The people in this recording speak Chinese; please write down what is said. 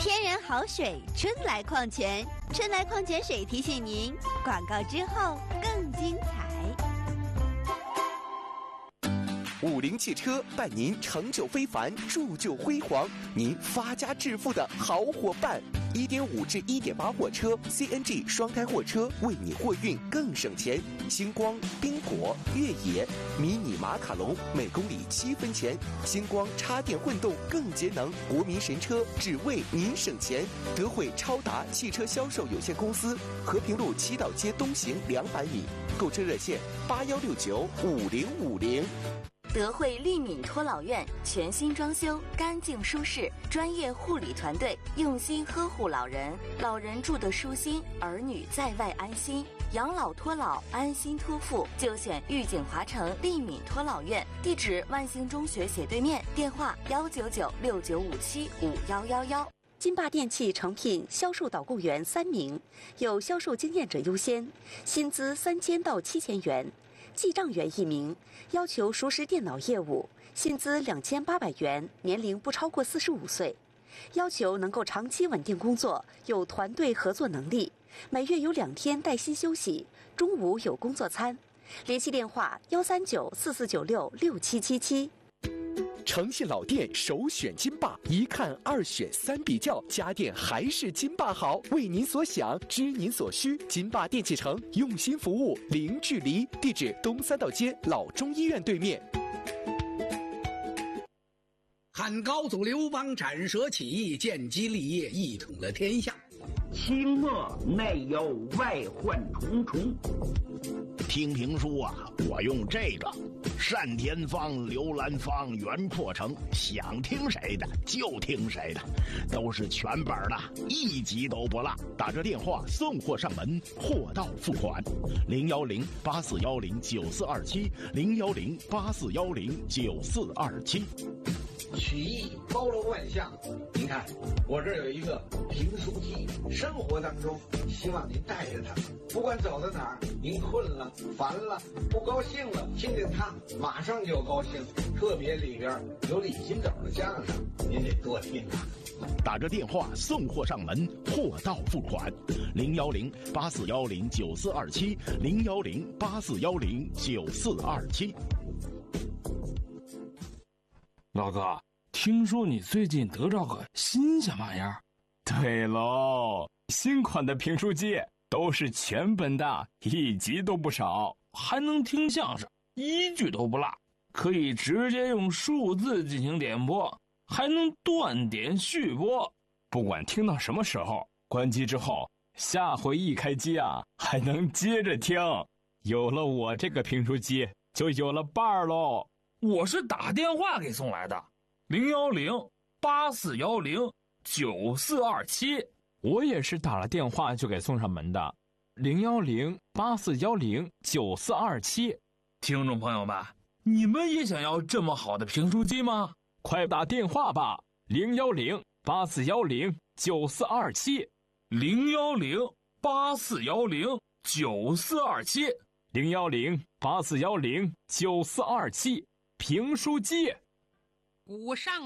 天然好水，春来矿泉，春来矿泉水提醒您，广告之后更精彩。 50汽车伴您成就非凡，铸就辉煌，您发家致富的好伙伴。1.5至1.8货车 CNG 双胎货车，为你货运更省钱。星光、宾果、越野、迷你马卡龙每公里7分钱。星光插电混动更节能，国民神车只为您省钱。德惠超达汽车销售有限公司，和平路七道街东行200米。购车热线81695050。 德惠利敏托老院全新装修，干净舒适，专业护理团队用心呵护老人，老人住得舒心，儿女在外安心。养老托老，安心托付，就选玉景华城利敏托老院，地址万兴中学斜对面，电话19969575111。 金霸电器诚聘销售导购员3名，有销售经验者优先，薪资3000到7000元；记账员1名，要求熟识电脑业务，薪资2800元，年龄不超过45岁，要求能够长期稳定工作，有团队合作能力，每月有2天带薪休息，中午有工作餐。联系电话13944966777。 诚信老店首选金霸，一看2选3比较，家电还是金霸好。为您所想，知您所需，金霸电器城用心服务，零距离。地址东3道街老中医院对面。 汉高祖刘邦斩蛇起义，建基立业，一统了天下。 清末内忧外患重重。 听评书啊，我用这个单田芳、刘兰芳、袁阔成，想听谁的就听谁的，都是全本的，一集都不落。打这电话送货上门，货到付款。010-8410-9427，010-8410-9427。 曲艺包罗万象，您看我这儿有一个评书机，生活当中希望您带着它，不管走到哪儿，您困了、烦了、不高兴了，听见它马上就高兴。特别里边有李金斗的相声，您得多听啊。 打着电话送货上门，货到付款。010-8410-9427，010-8410-9427。 老哥，听说你最近得着个新鲜玩意儿？ 对喽，新款的评书机都是全本的，一集都不少， 还能听相声，一句都不落，可以直接用数字进行点播，还能断点续播。 不管听到什么时候，关机之后，下回一开机啊，还能接着听。有了我这个评书机，就有了伴儿喽。 我是打电话给送来的，010-8410-9427。 我也是打了电话就给送上门的，010-8410-9427。 听众朋友们，你们也想要这么好的评书机吗？ 快打电话吧，010-8410-9427。 010-8410-9427。 010-8410-9427。评书机。 古上